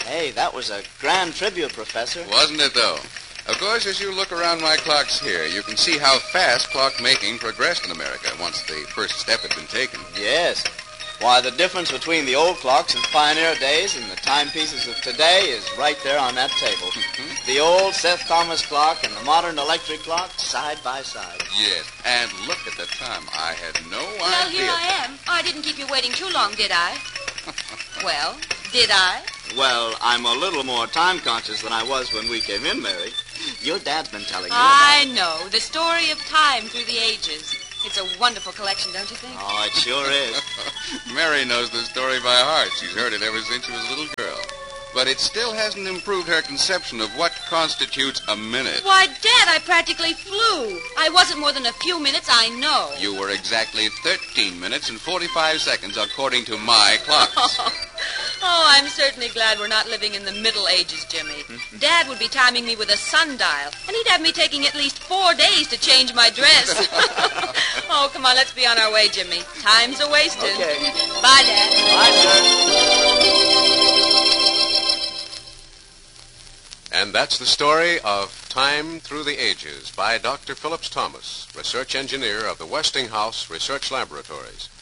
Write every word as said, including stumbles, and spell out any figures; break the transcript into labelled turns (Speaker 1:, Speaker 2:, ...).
Speaker 1: Hey, that was a grand tribute, Professor.
Speaker 2: Wasn't it, though? Of course, as you look around my clocks here, you can see how fast clock making progressed in America once the first step had been taken.
Speaker 1: Yes. Why, the difference between the old clocks of pioneer days and the timepieces of today is right there on that table. Mm-hmm. The old Seth Thomas clock and the modern electric clock side by side.
Speaker 2: Yes, and look at the time. I had no
Speaker 3: well,
Speaker 2: idea.
Speaker 3: Well, here I am. I didn't keep you waiting too long, did I? Well, did I?
Speaker 1: Well, I'm a little more time-conscious than I was when we came in, Mary. Your dad's been telling you
Speaker 3: I
Speaker 1: about...
Speaker 3: know. The story of time through the ages. It's a wonderful collection, don't you think?
Speaker 1: Oh, it sure is.
Speaker 2: Mary knows the story by heart. She's heard it ever since she was a little girl. But it still hasn't improved her conception of what constitutes a minute.
Speaker 3: Why, Dad, I practically flew. I wasn't more than a few minutes, I know.
Speaker 2: You were exactly thirteen minutes and forty-five seconds, according to my clocks.
Speaker 3: Oh, I'm certainly glad we're not living in the Middle Ages, Jimmy. Dad would be timing me with a sundial, and he'd have me taking at least four days to change my dress. Oh, come on, let's be on our way, Jimmy. Time's a-wasting.
Speaker 1: Okay.
Speaker 3: Bye, Dad.
Speaker 1: Bye, sir.
Speaker 4: And that's the story of Time Through the Ages by Doctor Phillips Thomas, research engineer of the Westinghouse Research Laboratories.